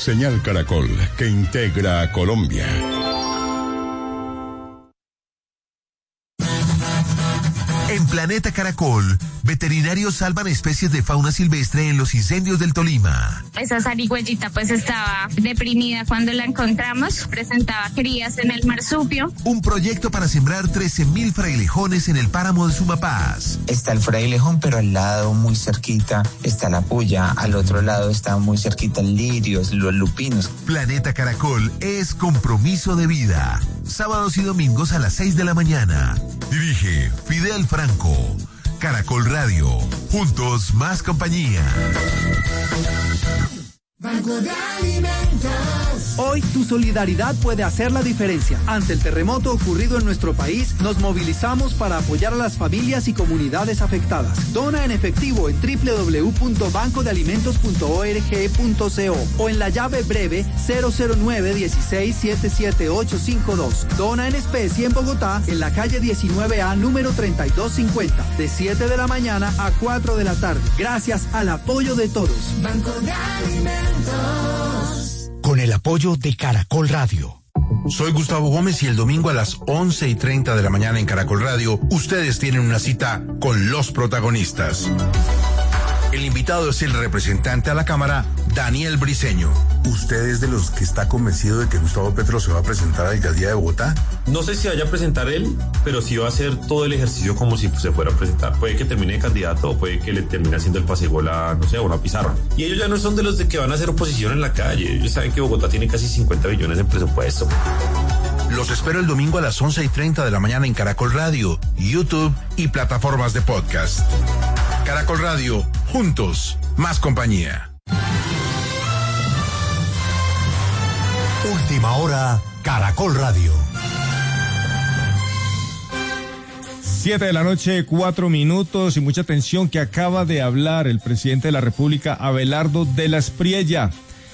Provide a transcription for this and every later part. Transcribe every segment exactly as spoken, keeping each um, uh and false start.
Señal Caracol, que integra a Colombia. En Planeta Caracol, veterinarios salvan especies de fauna silvestre en los incendios del Tolima. Esa zarigüeyita pues estaba deprimida cuando la encontramos, presentaba crías en el marsupio. Un proyecto para sembrar trece mil frailejones en el páramo de Sumapaz. Está el frailejón, pero al lado, muy cerquita, está la puya. Al otro lado está muy cerquita el lirios, los lupinos. Planeta Caracol es compromiso de vida. Sábados y domingos a las seis de la mañana. Dirige Fidel Franco. Caracol Radio. Juntos más compañía. Banco de Alimentos. Hoy tu solidaridad puede hacer la diferencia. Ante el terremoto ocurrido en nuestro país, nos movilizamos para apoyar a las familias y comunidades afectadas. Dona en efectivo en doble u doble u doble u punto banco de alimentos punto org punto co o en la llave breve cero cero nueve uno seis siete siete ocho cinco dos. Dona en especie en Bogotá, en la calle diecinueve A, número treinta y dos cincuenta, de siete de la mañana a cuatro de la tarde. Gracias al apoyo de todos. Banco de Alimentos. Con el apoyo de Caracol Radio. Soy Gustavo Gómez y el domingo a las once y treinta de la mañana en Caracol Radio, ustedes tienen una cita con los protagonistas. El invitado es el representante a la Cámara, Daniel Briceño. ¿Usted es de los que está convencido de que Gustavo Petro se va a presentar a la alcaldía de Bogotá? No sé si vaya a presentar él, pero sí va a hacer todo el ejercicio como si se fuera a presentar. Puede que termine de candidato o puede que le termine haciendo el pasegol a, no sé, a una pizarra. Y ellos ya no son de los de que van a hacer oposición en la calle. Ellos saben que Bogotá tiene casi cincuenta billones en presupuesto. Los espero el domingo a las once y treinta de la mañana en Caracol Radio, YouTube y plataformas de podcast. Caracol Radio, juntos, más compañía. Última hora, Caracol Radio. Siete de la noche, cuatro minutos, y mucha atención que acaba de hablar el presidente de la República, Abelardo de la Espriella.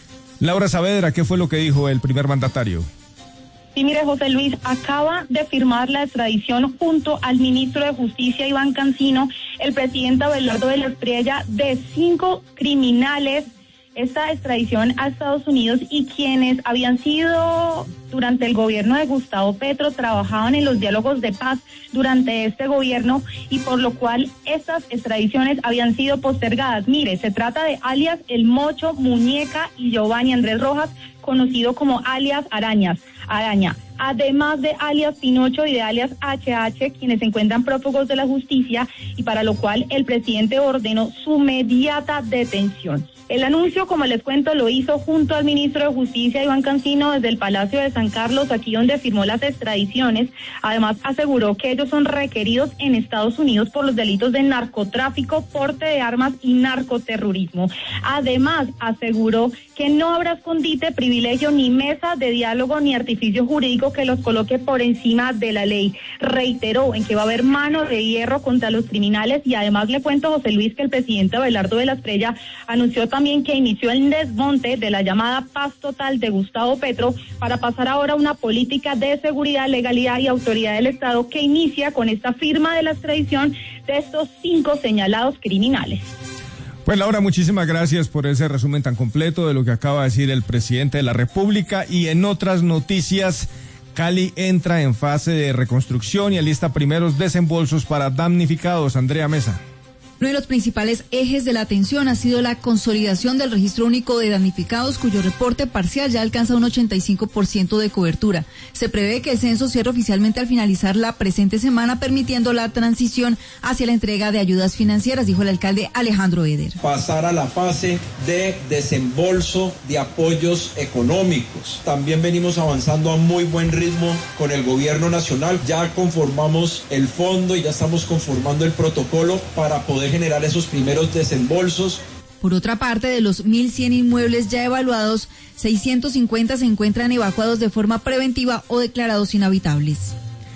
Laura Saavedra, ¿qué fue lo que dijo el primer mandatario? Sí, mire, José Luis, acaba de firmar la extradición junto al ministro de Justicia, Iván Cancino, el presidente Abelardo de la Espriella, de cinco criminales. Esta extradición a Estados Unidos, y quienes habían sido durante el gobierno de Gustavo Petro, trabajaban en los diálogos de paz durante este gobierno, y por lo cual estas extradiciones habían sido postergadas. Mire, se trata de alias El Mocho, Muñeca y Giovanni Andrés Rojas, conocido como alias Arañas, Araña. Además de alias Pinocho y de alias H H, quienes se encuentran prófugos de la justicia, y para lo cual el presidente ordenó su inmediata detención. El anuncio, como les cuento, lo hizo junto al ministro de Justicia, Iván Cancino, desde el Palacio de San Carlos, aquí donde firmó las extradiciones. Además, aseguró que ellos son requeridos en Estados Unidos por los delitos de narcotráfico, porte de armas y narcoterrorismo. Además, aseguró que no habrá escondite, privilegio, ni mesa de diálogo, ni artificio jurídico que los coloque por encima de la ley. Reiteró en que va a haber mano de hierro contra los criminales, y además le cuento, José Luis, que el presidente Abelardo de la Espriella anunció también también que inició el desmonte de la llamada paz total de Gustavo Petro para pasar ahora a una política de seguridad, legalidad y autoridad del Estado, que inicia con esta firma de la extradición de estos cinco señalados criminales. Pues Laura, muchísimas gracias por ese resumen tan completo de lo que acaba de decir el presidente de la República. Y en otras noticias, Cali entra en fase de reconstrucción y alista primeros desembolsos para damnificados. Andrea Mesa. Uno de los principales ejes de la atención ha sido la consolidación del registro único de damnificados, cuyo reporte parcial ya alcanza un ochenta y cinco por ciento de cobertura. Se prevé que el censo cierre oficialmente al finalizar la presente semana, permitiendo la transición hacia la entrega de ayudas financieras, dijo el alcalde Alejandro Eder. Pasar a la fase de desembolso de apoyos económicos. También venimos avanzando a muy buen ritmo con el gobierno nacional. Ya conformamos el fondo y ya estamos conformando el protocolo para poder generar esos primeros desembolsos. Por otra parte, de los mil cien inmuebles ya evaluados, seiscientos cincuenta se encuentran evacuados de forma preventiva o declarados inhabitables.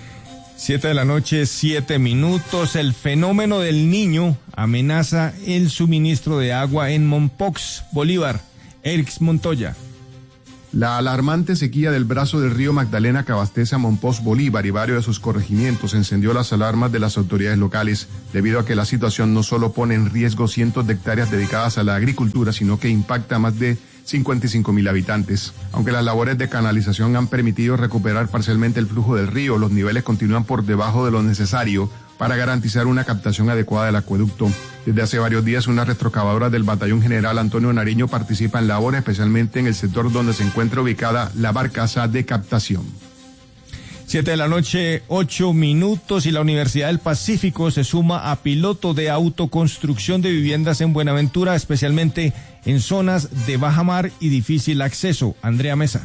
Siete de la noche, siete minutos. El fenómeno del Niño amenaza el suministro de agua en Mompox, Bolívar. Erix Montoya. La alarmante sequía del brazo del río Magdalena que abastece a Mompox, Bolívar y varios de sus corregimientos encendió las alarmas de las autoridades locales, debido a que la situación no solo pone en riesgo cientos de hectáreas dedicadas a la agricultura, sino que impacta a más de cincuenta y cinco mil habitantes. Aunque las labores de canalización han permitido recuperar parcialmente el flujo del río, los niveles continúan por debajo de lo necesario para garantizar una captación adecuada del acueducto. Desde hace varios días, una retrocavadora del Batallón General Antonio Nariño participa en labores, especialmente en el sector donde se encuentra ubicada la barcaza de captación. Siete de la noche, ocho minutos, y la Universidad del Pacífico se suma a piloto de autoconstrucción de viviendas en Buenaventura, especialmente en zonas de baja mar y difícil acceso. Andrea Mesa.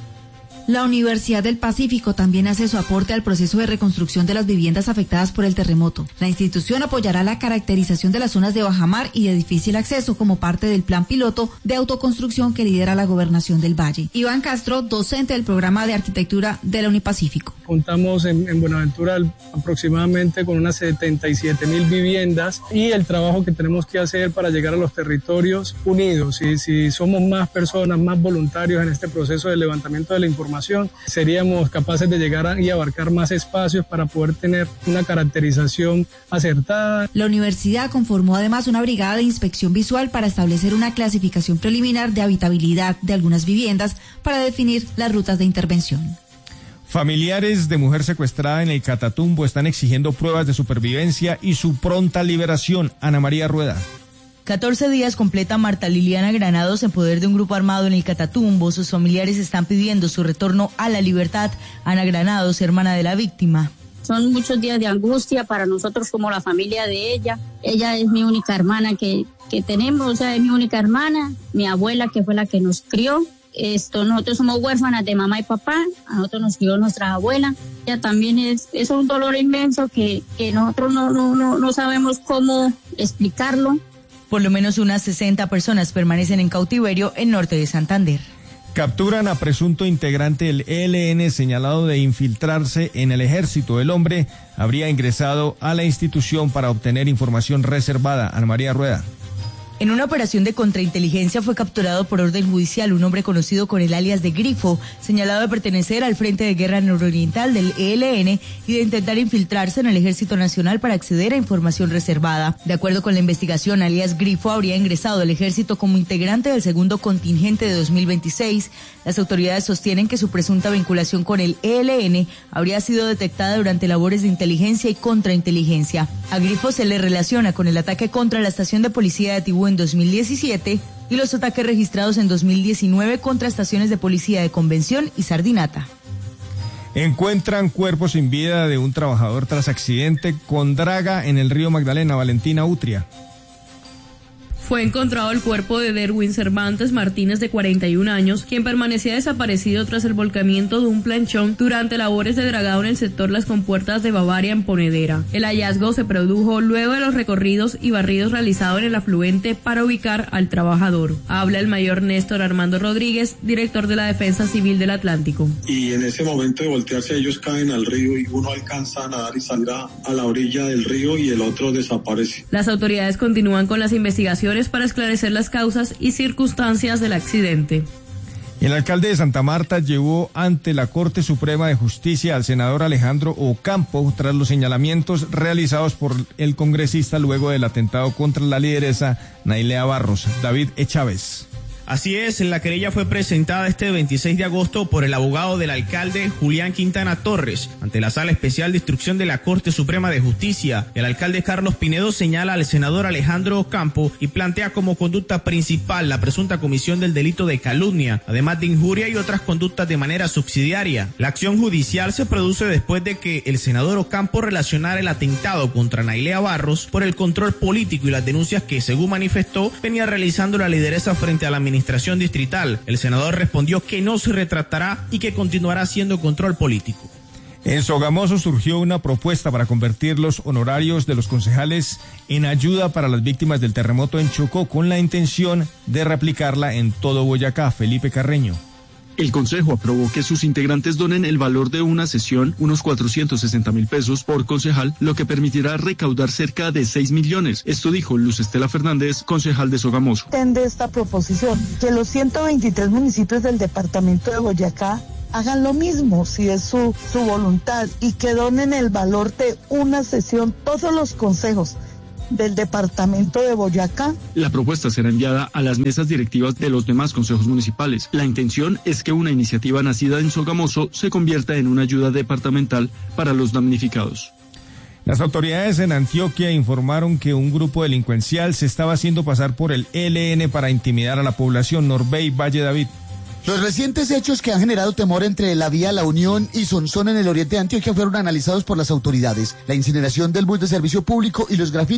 La Universidad del Pacífico también hace su aporte al proceso de reconstrucción de las viviendas afectadas por el terremoto. La institución apoyará la caracterización de las zonas de bajamar y de difícil acceso como parte del plan piloto de autoconstrucción que lidera la Gobernación del Valle. Iván Castro, docente del programa de arquitectura de la Unipacífico. Contamos en, en Buenaventura aproximadamente con unas setenta y siete mil viviendas, y el trabajo que tenemos que hacer para llegar a los territorios unidos. Y si somos más personas, más voluntarios en este proceso de levantamiento de la información, seríamos capaces de llegar a, y abarcar más espacios para poder tener una caracterización acertada. La universidad conformó además una brigada de inspección visual para establecer una clasificación preliminar de habitabilidad de algunas viviendas para definir las rutas de intervención. Familiares de mujer secuestrada en el Catatumbo están exigiendo pruebas de supervivencia y su pronta liberación. Ana María Rueda. catorce días completa Marta Liliana Granados en poder de un grupo armado en el Catatumbo. Sus familiares están pidiendo su retorno a la libertad. Ana Granados, hermana de la víctima. Son muchos días de angustia para nosotros como la familia de ella. Ella es mi única hermana que, que tenemos, o sea, es mi única hermana, mi abuela que fue la que nos crió. Esto, nosotros somos huérfanas de mamá y papá, a nosotros nos crió nuestra abuela. Ella también es, es un dolor inmenso que, que nosotros no, no, no, no sabemos cómo explicarlo. Por lo menos unas sesenta personas permanecen en cautiverio en norte de Santander. Capturan a presunto integrante del E L N señalado de infiltrarse en el ejército. El hombre habría ingresado a la institución para obtener información reservada. Ana María Rueda. En una operación de contrainteligencia fue capturado por orden judicial un hombre conocido con el alias de Grifo, señalado de pertenecer al Frente de Guerra Nororiental del E L N y de intentar infiltrarse en el Ejército Nacional para acceder a información reservada. De acuerdo con la investigación, alias Grifo habría ingresado al ejército como integrante del segundo contingente de dos mil veintiséis. Las autoridades sostienen que su presunta vinculación con el E L N habría sido detectada durante labores de inteligencia y contrainteligencia. A Grifo se le relaciona con el ataque contra la estación de policía de Tibú en dos mil diecisiete y los ataques registrados en dos mil diecinueve contra estaciones de policía de Convención y Sardinata. Encuentran cuerpo sin vida de un trabajador tras accidente con draga en el río Magdalena. Valentina Utria. Fue encontrado el cuerpo de Derwin Cervantes Martínez, de cuarenta y un años, quien permanecía desaparecido tras el volcamiento de un planchón durante labores de dragado en el sector Las Compuertas de Bavaria, en Ponedera. El hallazgo se produjo luego de los recorridos y barridos realizados en el afluente para ubicar al trabajador. Habla el mayor Néstor Armando Rodríguez, director de la Defensa Civil del Atlántico. Y en ese momento de voltearse, ellos caen al río y uno alcanza a nadar y salir a, a la orilla del río y el otro desaparece. Las autoridades continúan con las investigaciones para esclarecer las causas y circunstancias del accidente. El alcalde de Santa Marta llevó ante la Corte Suprema de Justicia al senador Alejandro Ocampo tras los señalamientos realizados por el congresista luego del atentado contra la lideresa Nailea Barros. David E. Chávez. Así es, la querella fue presentada este veintiséis de agosto por el abogado del alcalde Julián Quintana Torres ante la Sala Especial de Instrucción de la Corte Suprema de Justicia. El alcalde Carlos Pinedo señala al senador Alejandro Ocampo y plantea como conducta principal la presunta comisión del delito de calumnia, además de injuria y otras conductas de manera subsidiaria. La acción judicial se produce después de que el senador Ocampo relacionara el atentado contra Nailea Barros por el control político y las denuncias que, según manifestó, venía realizando la lideresa frente a la administración administración distrital. El senador respondió que no se retractará y que continuará haciendo control político. En Sogamoso surgió una propuesta para convertir los honorarios de los concejales en ayuda para las víctimas del terremoto en Chocó, con la intención de replicarla en todo Boyacá. Felipe Carreño. El Consejo aprobó que sus integrantes donen el valor de una sesión, unos cuatrocientos sesenta mil pesos por concejal, lo que permitirá recaudar cerca de seis millones. Esto dijo Luz Estela Fernández, concejal de Sogamoso. De esta proposición, que los ciento veintitrés municipios del departamento de Boyacá hagan lo mismo, si es su, su voluntad, y que donen el valor de una sesión, todos los consejos del departamento de Boyacá. La propuesta será enviada a las mesas directivas de los demás consejos municipales. La intención es que una iniciativa nacida en Sogamoso se convierta en una ayuda departamental para los damnificados. Las autoridades en Antioquia informaron que un grupo delincuencial se estaba haciendo pasar por el E L N para intimidar a la población. Norbey Valle David. Los recientes hechos que han generado temor entre La Vía, La Unión y Sonsón en el oriente de Antioquia fueron analizados por las autoridades. La incineración del bus de servicio público y los grafitis